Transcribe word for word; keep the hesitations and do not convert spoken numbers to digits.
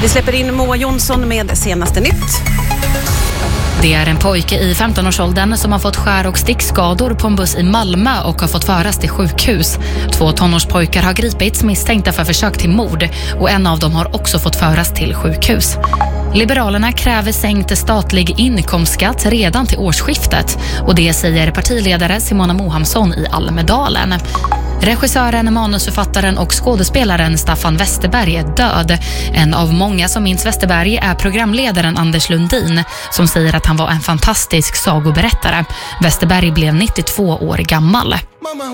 Vi släpper in Moa Jonsson med senaste nytt. Det är en pojke i femton-årsåldern som har fått skär- och stickskador på en buss i Malmö och har fått föras till sjukhus. Två tonårspojkar har gripits misstänkta för försök till mord och en av dem har också fått föras till sjukhus. Liberalerna kräver sänkt statlig inkomstskatt redan till årsskiftet och det säger partiledare Simona Mohamsson i Almedalen. Regissören, manusförfattaren och skådespelaren Staffan Westerberg är död. En av många som minns Westerberg är programledaren Anders Lundin som säger att han var en fantastisk sagoberättare. Westerberg blev nittiotvå år gammal.